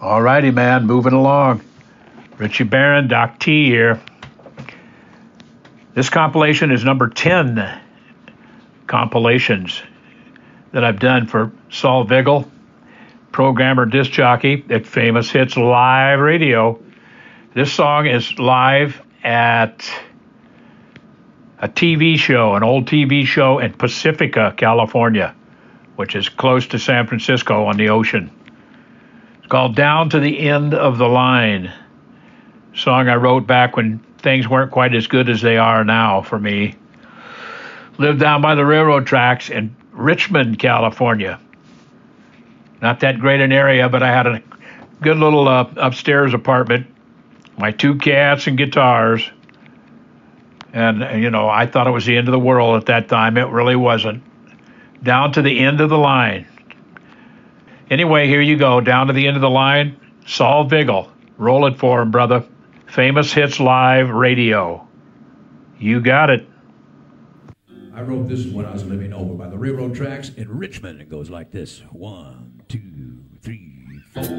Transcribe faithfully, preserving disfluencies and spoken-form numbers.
All righty, man, moving along. Richie Barron, Doc T here. This compilation is number ten compilations that I've done for Saul Vigil, programmer disc jockey at Famous Hits Live Radio. This song is live at a T V show, an old T V show in Pacifica, California, which is close to San Francisco on the ocean. It's called Down to the End of the Line. Song I wrote back when things weren't quite as good as they are now for me. Lived down by the railroad tracks in Richmond, California. Not that great an area, but I had a good little uh, upstairs apartment, my two cats and guitars. And, you know, I thought it was the end of the world at that time. It really wasn't. Down to the end of the line. Anyway, here you go. Down to the end of the line. Saul Vigil. Roll it for him, brother. Famous Hits Live Radio. You got it. I wrote this when I was living over by the railroad tracks in Richmond. It goes like this. One, two, three, four.